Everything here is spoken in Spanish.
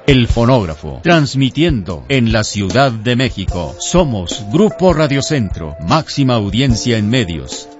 El Fonógrafo, transmitiendo en la Ciudad de México. Somos Grupo Radio Centro, máxima audiencia en medios.